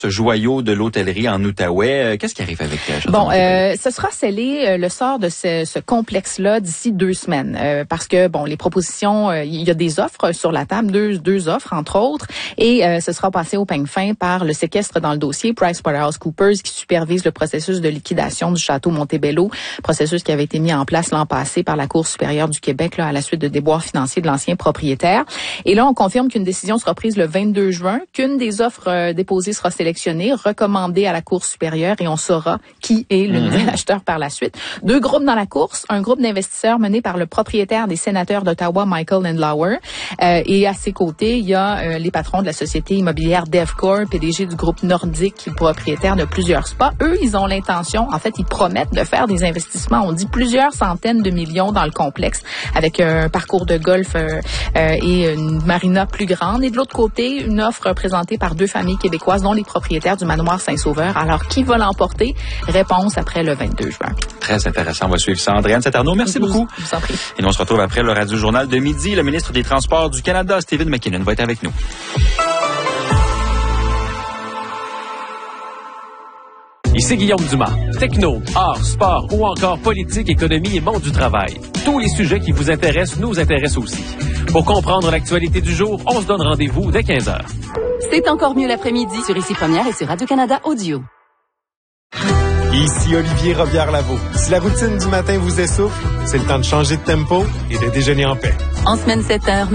ce joyau de l'hôtellerie en Outaouais. Qu'est-ce qui arrive avec ce sera scellé le sort de ce complexe-là d'ici 2 semaines. Parce que, les propositions, il y a des offres sur la table, deux offres, entre autres, et ce sera passé au peigne fin par le séquestre dans le dossier PricewaterhouseCoopers qui supervise le processus de liquidation du château Montebello, processus qui avait été mis en place l'an passé par la Cour supérieure du Québec à la suite de déboires financiers de l'ancien propriétaire. Et là, on confirme qu'une décision sera prise le 22 juin, qu'une des offres déposées sera sélectionnée, recommandé à la Cour supérieure et on saura qui est le nouvel acheteur par la suite. 2 groupes dans la course, un groupe d'investisseurs mené par le propriétaire des sénateurs d'Ottawa, Michael Landlauer, et à ses côtés, il y a les patrons de la société immobilière DevCorp, PDG du groupe Nordique, propriétaire de plusieurs spas. Eux, ils ont l'intention, en fait, ils promettent de faire des investissements, on dit plusieurs centaines de millions dans le complexe, avec un parcours de golf et une marina plus grande. Et de l'autre côté, une offre présentée par 2 familles québécoises, dont les propriétaire du manoir Saint-Sauveur. Alors, qui va l'emporter? Réponse après le 22 juin. Très intéressant. On va suivre ça. Andréane Saint-Arnaud, merci beaucoup. Je vous en prie. Et nous, on se retrouve après le Radio-Journal de midi. Le ministre des Transports du Canada, Stephen McKinnon, va être avec nous. Ici Guillaume Dumas. Techno, art, sport ou encore politique, économie et monde du travail. Tous les sujets qui vous intéressent nous intéressent aussi. Pour comprendre l'actualité du jour, on se donne rendez-vous dès 15h. C'est encore mieux l'après-midi sur Ici Première et sur Radio-Canada Audio. Ici Olivier Robillard-Lavaux. Si la routine du matin vous essouffle, c'est le temps de changer de tempo et de déjeuner en paix. En semaine 7h,